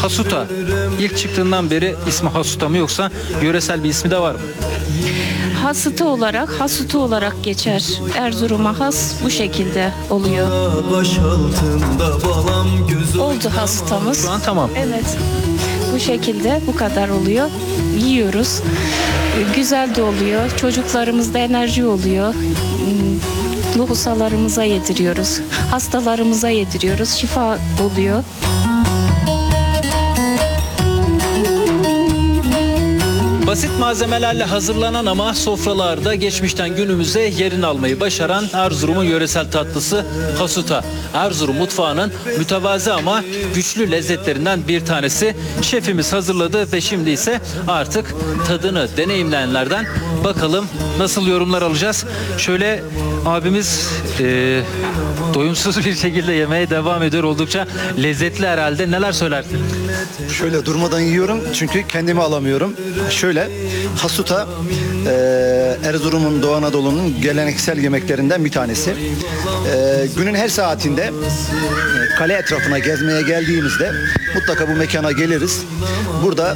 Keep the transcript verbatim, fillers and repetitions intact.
Hasuta ilk çıktığından beri ismi Hasuta mı yoksa yöresel bir ismi de var mı? Hasıtı olarak, hasutu olarak geçer. Erzurum'a has bu şekilde oluyor. Baş altında balam göz Oldu hasıtamız. Şu an tamam. Evet. Bu şekilde bu kadar oluyor. Yiyoruz. Güzel de oluyor. Çocuklarımızda enerji oluyor. Hmm, Lohusalarımıza yediriyoruz. Hastalarımıza yediriyoruz. Şifa oluyor. Basit malzemelerle hazırlanan ama sofralarda geçmişten günümüze yerini almayı başaran Erzurum'un yöresel tatlısı Hasuta. Erzurum mutfağının mütevazı ama güçlü lezzetlerinden bir tanesi. Şefimiz hazırladı ve şimdi ise artık tadını deneyimleyenlerden bakalım nasıl yorumlar alacağız. Şöyle abimiz e, doyumsuz bir şekilde yemeye devam ediyor. Oldukça lezzetli herhalde. Neler söylersin? Şöyle durmadan yiyorum çünkü kendimi alamıyorum. Şöyle hasuta e, Erzurum'un, Doğu Anadolu'nun geleneksel yemeklerinden bir tanesi. E, günün her saatinde e, kale etrafına gezmeye geldiğimizde mutlaka bu mekana geliriz. Burada